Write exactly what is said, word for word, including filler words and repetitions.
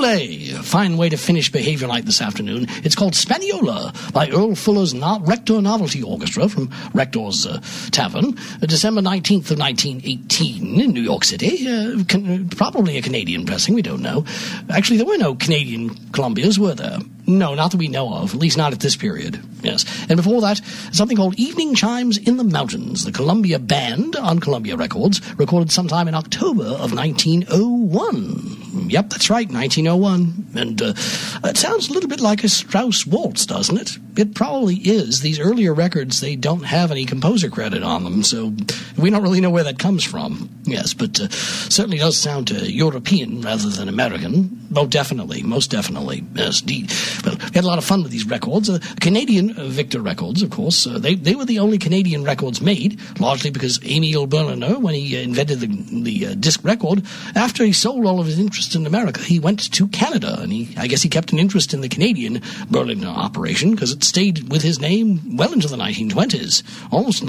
Ole, a fine way to finish Behavior Night this afternoon. It's called Spaniola by Earl Fuller's no- Rector Novelty Orchestra from Rector's uh, Tavern, uh, December nineteenth of nineteen eighteen in New York City. Uh, can, probably a Canadian pressing, we don't know. Actually, there were no Canadian Columbias, were there? No, not that we know of, at least not at this period. Yes. And before that, something called Evening Chimes in the Mountains. The Columbia Band on Columbia Records, recorded sometime in October of nineteen oh one. Yep, that's right, nineteen oh one. And uh, it sounds a little bit like a Strauss waltz, doesn't it? It probably is. These earlier records, they don't have any composer credit on them, so we don't really know where that comes from. Yes, but uh, certainly does sound uh, European rather than American. Oh, definitely, most definitely. Yes, indeed. Well, we had a lot of fun with these records. Uh, Canadian uh, Victor Records, of course, uh, they, they were the only Canadian records made, largely because Emil Berliner, when he uh, invented the, the uh, disc record, after he sold all of his interest in America, he went to Canada, and he, I guess he kept an interest in the Canadian Berliner operation, because it stayed with his name well into the nineteen twenties, almost